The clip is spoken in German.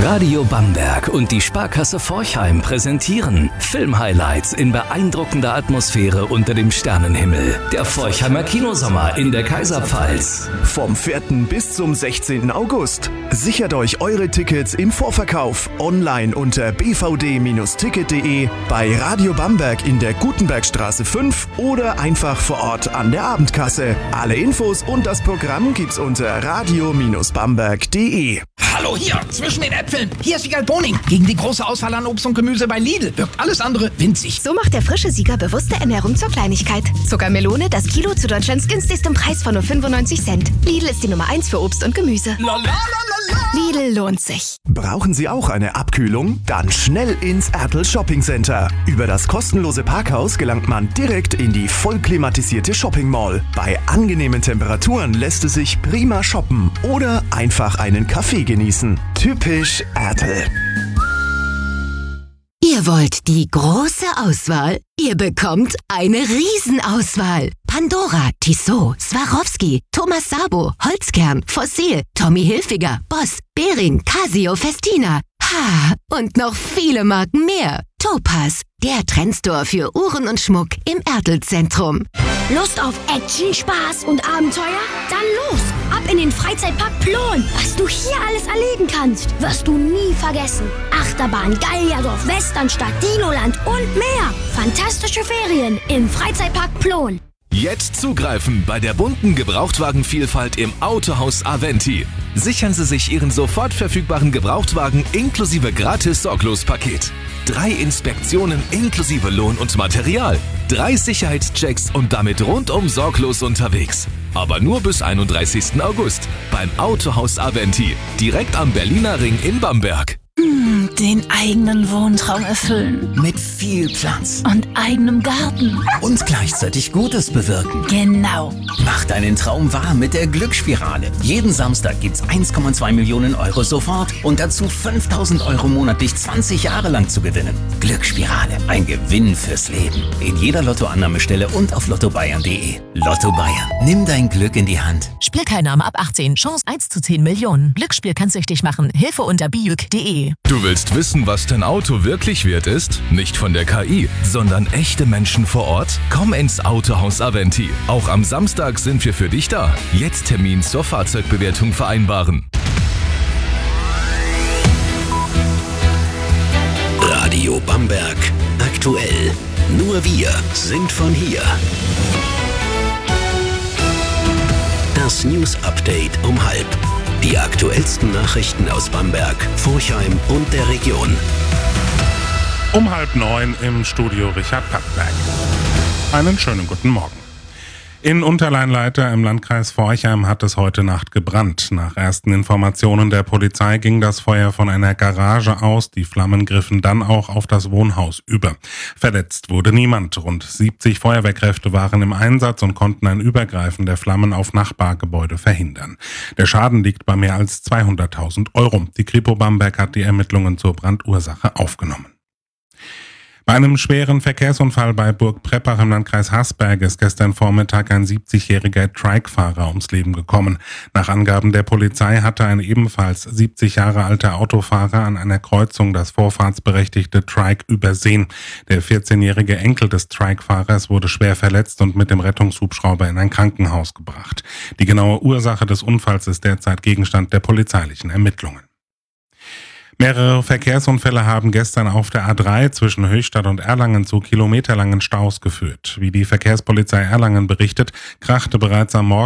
Radio Bamberg und die Sparkasse Forchheim präsentieren Filmhighlights in beeindruckender Atmosphäre unter dem Sternenhimmel. Der Forchheimer Kinosommer in der Kaiserpfalz. Vom 4. bis zum 16. August. Sichert euch eure Tickets im Vorverkauf online unter bvd-ticket.de, bei Radio Bamberg in der Gutenbergstraße 5 oder einfach vor Ort an der Abendkasse. Alle Infos und das Programm gibt's unter radio-bamberg.de. Hallo hier, zwischen den Äpfeln. Hier ist Wiegald Boning. Gegen die große Auswahl an Obst und Gemüse bei Lidl wirkt alles andere winzig. So macht der frische Sieger bewusste Ernährung zur Kleinigkeit. Zuckermelone, das Kilo zu Deutschlands günstigstem Preis von nur 95 Cent. Lidl ist die Nummer 1 für Obst und Gemüse. Lidl lohnt sich. Brauchen Sie auch eine Abkühlung? Dann schnell ins Ertl Shopping Center. Über das kostenlose Parkhaus gelangt man direkt in die voll klimatisierte Shopping Mall. Bei angenehmen Temperaturen lässt es sich prima shoppen oder einfach einen Kaffee genießen. Typisch Ertl. Ihr wollt die große Auswahl? Ihr bekommt eine Riesenauswahl. Pandora, Tissot, Swarovski, Thomas Sabo, Holzkern, Fossil, Tommy Hilfiger, Boss, Bering, Casio, Festina. Und noch viele Marken mehr. Topaz, der Trendstore für Uhren und Schmuck im Ertl-Zentrum. Lust auf Action, Spaß und Abenteuer? Dann los! Ab in den Freizeitpark Plon. Was du hier alles erleben kannst, wirst du nie vergessen. Achterbahn, Gallierdorf, Westernstadt, Dinoland und mehr. Fantastische Ferien im Freizeitpark Plon. Jetzt zugreifen bei der bunten Gebrauchtwagenvielfalt im Autohaus Aventi. Sichern Sie sich Ihren sofort verfügbaren Gebrauchtwagen inklusive Gratis-Sorglos-Paket. 3 Inspektionen inklusive Lohn und Material. 3 Sicherheitschecks und damit rundum sorglos unterwegs. Aber nur bis 31. August beim Autohaus Aventi, direkt am Berliner Ring in Bamberg. Den eigenen Wohntraum erfüllen. Mit viel Platz. Und eigenem Garten. Und gleichzeitig Gutes bewirken. Genau. Mach deinen Traum wahr mit der Glücksspirale. Jeden Samstag gibt's 1,2 Millionen Euro sofort und dazu 5.000 Euro monatlich 20 Jahre lang zu gewinnen. Glücksspirale. Ein Gewinn fürs Leben. In jeder Lottoannahmestelle und auf lottobayern.de. Lotto Bayern. Nimm dein Glück in die Hand. Spielteilnahme ab 18. Chance 1 zu 10 Millionen. Glücksspiel kann süchtig machen. Hilfe unter biüg.de. Du willst wissen, was dein Auto wirklich wert ist? Nicht von der KI, sondern echte Menschen vor Ort? Komm ins Autohaus Aventi. Auch am Samstag sind wir für dich da. Jetzt Termin zur Fahrzeugbewertung vereinbaren. Radio Bamberg. Aktuell. Nur wir sind von hier. Das News Update um 12:30. Die aktuellsten Nachrichten aus Bamberg, Forchheim und der Region. Um 8:30 im Studio Richard Pappberg. Einen schönen guten Morgen. In Unterleinleiter im Landkreis Forchheim hat es heute Nacht gebrannt. Nach ersten Informationen der Polizei ging das Feuer von einer Garage aus. Die Flammen griffen dann auch auf das Wohnhaus über. Verletzt wurde niemand. Rund 70 Feuerwehrkräfte waren im Einsatz und konnten ein Übergreifen der Flammen auf Nachbargebäude verhindern. Der Schaden liegt bei mehr als 200.000 Euro. Die Kripo Bamberg hat die Ermittlungen zur Brandursache aufgenommen. Bei einem schweren Verkehrsunfall bei Burg Preppach im Landkreis Haßberg ist gestern Vormittag ein 70-jähriger Trike-Fahrer ums Leben gekommen. Nach Angaben der Polizei hatte ein ebenfalls 70 Jahre alter Autofahrer an einer Kreuzung das vorfahrtsberechtigte Trike übersehen. Der 14-jährige Enkel des Trike-Fahrers wurde schwer verletzt und mit dem Rettungshubschrauber in ein Krankenhaus gebracht. Die genaue Ursache des Unfalls ist derzeit Gegenstand der polizeilichen Ermittlungen. Mehrere Verkehrsunfälle haben gestern auf der A3 zwischen Höchstadt und Erlangen zu kilometerlangen Staus geführt. Wie die Verkehrspolizei Erlangen berichtet, krachte bereits am Morgen